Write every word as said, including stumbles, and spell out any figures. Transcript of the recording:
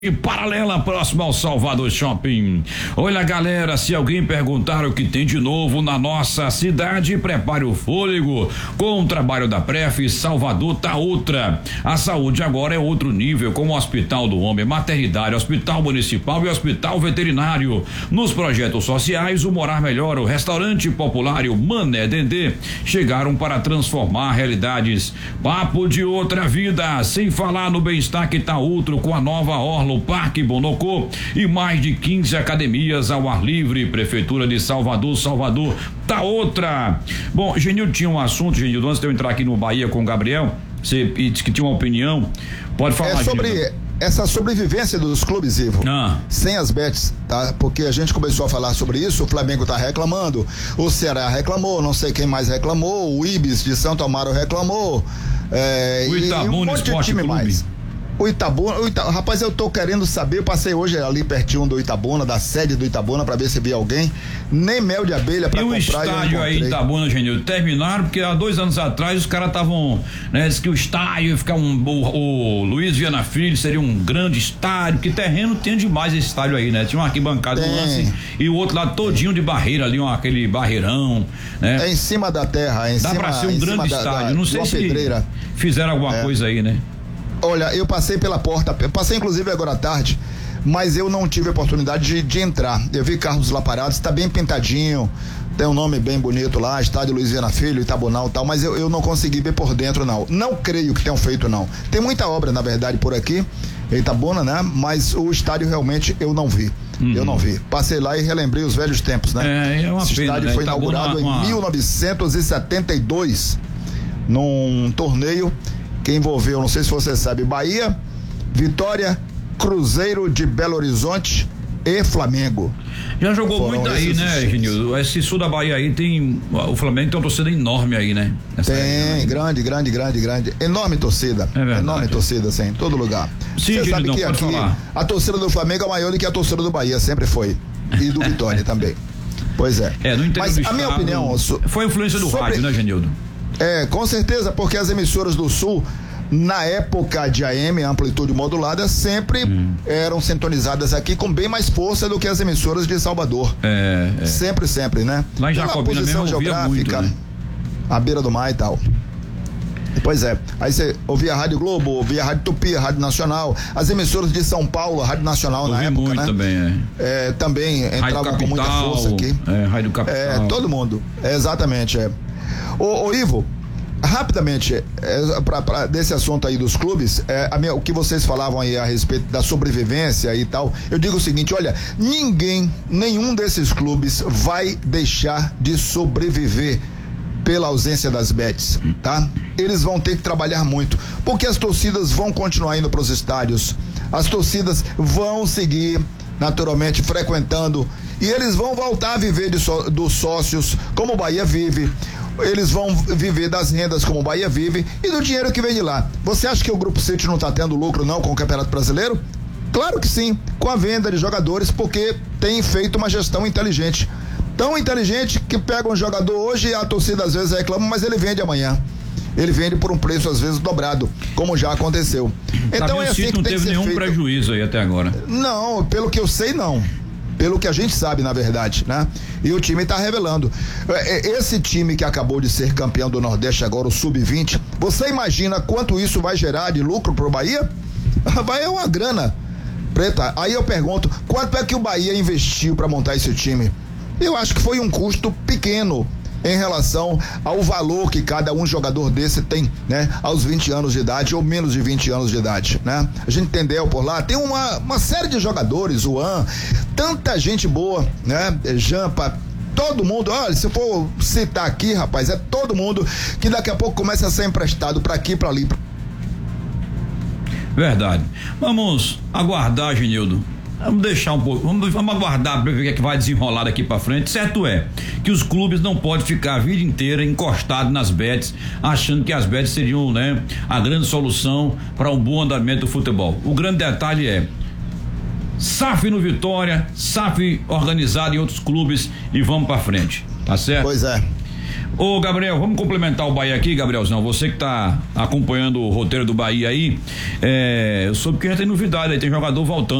E paralela próxima ao Salvador Shopping. Olha, galera, se alguém perguntar o que tem de novo na nossa cidade, prepare o fôlego. Com o trabalho da Pref, Salvador tá outra. A saúde agora é outro nível, com o Hospital do Homem, Maternidade, Hospital Municipal e Hospital Veterinário. Nos projetos sociais, o Morar Melhor, o Restaurante Popular e o Mané Dendê chegaram para transformar realidades. Papo de outra vida, sem falar no bem-estar que tá outro com a nova orla, o Parque Bonocô e mais de quinze academias ao ar livre. Prefeitura de Salvador, Salvador tá outra. Bom, Genildo tinha um assunto, Genildo, antes de eu entrar aqui no Bahia com o Gabriel, você disse que tinha uma opinião, pode falar. É sobre Genildo. Essa sobrevivência dos clubes, Ivo, ah. sem as bets, tá? Porque a gente começou a falar sobre isso, o Flamengo tá reclamando, o Ceará reclamou, não sei quem mais reclamou, o Ibis de Santo Amaro reclamou, é, o Itabuna, e um monte de time Clube. mais. O Itabuna, o Itabuna, rapaz, eu tô querendo saber, eu passei hoje ali pertinho do Itabuna, da sede do Itabuna, pra ver se vi alguém, nem mel de abelha pra e comprar. E o estádio aí, Itabuna, Genildo, terminaram, porque há dois anos atrás os caras estavam, né, disse que o estádio ia ficar um, o, o Luiz Viana Filho seria um grande estádio, que terreno tem demais esse estádio aí, né, tinha uma arquibancada no lance, e o outro lado todinho de barreira ali, um, aquele barreirão, né. É em cima da terra, é em Dá cima, pra ser um grande da, estádio, da, não sei se pedreira. Fizeram alguma é. coisa aí, né. Olha, eu passei pela porta, eu passei inclusive agora à tarde, mas eu não tive a oportunidade de, de entrar. Eu vi carros lá parados, tá bem pintadinho, tem um nome bem bonito lá, Estádio Luiz Viana Filho, Itabunal e tal, mas eu, eu não consegui ver por dentro, não. Não creio que tenham feito, não. Tem muita obra, na verdade, por aqui, em Itabuna, né? Mas o estádio realmente eu não vi. Uhum. Eu não vi. Passei lá e relembrei os velhos tempos, né? É, é uma Esse pena, estádio né? foi Itabuna, inaugurado uma... em mil novecentos e setenta e dois, num torneio que envolveu, não sei se você sabe, Bahia, Vitória, Cruzeiro de Belo Horizonte e Flamengo. Já jogou Foram muito aí, né, Genildo? Esse sul da Bahia aí tem, o Flamengo tem uma torcida enorme aí, né? Essa tem, aí, grande, grande, grande, grande, enorme torcida, é verdade, enorme torcida, assim, em todo lugar. Sim, Você Genildo, sabe que não, aqui falar. a torcida do Flamengo é maior do que a torcida do Bahia, sempre foi, e do Vitória também. Pois é. É, no Mas do a minha opinião... So, foi a influência do sobre, rádio, né, Genildo? É, com certeza, porque as emissoras do Sul, na época de A M, amplitude modulada, sempre hum. eram sintonizadas aqui com bem mais força do que as emissoras de Salvador. É, é. Sempre, sempre, né? Lá em Jacobina mesmo geográfica, muito, né? À beira do mar e tal. Pois é, aí você ouvia a Rádio Globo, ouvia a Rádio Tupi, a Rádio Nacional, as emissoras de São Paulo, a Rádio Nacional ouvi na época, muito né? também, é. É, também entravam com muita força aqui. É, Rádio Capital. É, todo mundo, é, exatamente, é. Ô, ô Ivo, rapidamente, é, pra, pra, desse assunto aí dos clubes, é, a minha, o que vocês falavam aí a respeito da sobrevivência e tal, eu digo o seguinte, olha, ninguém, nenhum desses clubes vai deixar de sobreviver pela ausência das bets, tá? Eles vão ter que trabalhar muito, porque as torcidas vão continuar indo para os estádios, as torcidas vão seguir naturalmente frequentando e eles vão voltar a viver de só, dos sócios, como o Bahia vive. Eles vão viver das rendas como o Bahia vive e do dinheiro que vem de lá. Você acha que o Grupo City não está tendo lucro não com o Campeonato Brasileiro? Claro que sim, com a venda de jogadores, porque tem feito uma gestão inteligente. Tão inteligente que pega um jogador hoje e a torcida às vezes reclama, mas ele vende amanhã. Ele vende por um preço às vezes dobrado, como já aconteceu. Então é assim que não tem teve que ser nenhum feito. prejuízo aí até agora. Não, pelo que eu sei, não. Pelo que a gente sabe, na verdade, né? E o time tá revelando. Esse time que acabou de ser campeão do Nordeste agora, o sub vinte, você imagina quanto isso vai gerar de lucro pro Bahia? Vai é uma grana preta. Aí eu pergunto, quanto é que o Bahia investiu para montar esse time? Eu acho que foi um custo pequeno em relação ao valor que cada um jogador desse tem, né? Aos vinte anos de idade ou menos de vinte anos de idade, né? A gente entendeu por lá, tem uma, uma série de jogadores, o An, tanta gente boa, né? Jampa, todo mundo, olha, se eu for citar aqui, rapaz, é todo mundo que daqui a pouco começa a ser emprestado para aqui e para ali. Verdade. Vamos aguardar, Genildo. Vamos deixar um pouco, vamos, vamos aguardar para ver o que, é que vai desenrolar daqui para frente. Certo é que os clubes não podem ficar a vida inteira encostados nas bets, achando que as bets seriam, né, a grande solução para um bom andamento do futebol. O grande detalhe é S A F no Vitória, S A F organizado em outros clubes e vamos para frente, tá certo? Pois é. Ô Gabriel, vamos complementar o Bahia aqui, Gabrielzão, você que tá acompanhando o roteiro do Bahia aí, é, eu soube que já tem novidade aí, tem jogador voltando